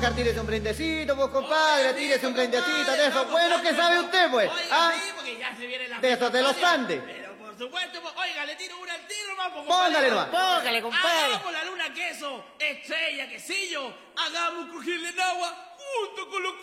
Oscar, tírese un brindecito, pues, compadre, tírese un brindecito de eso. Bueno, ¿qué sabe usted, pues? Oiga, sí, porque ya se viene la De esos de los Andes. Pero por supuesto, pues, oiga, le tiro una al tiro, vamos, Póngale nomás. Póngale, compadre. Hagamos la luna queso, estrella, quesillo, hagamos crujirle en agua junto con los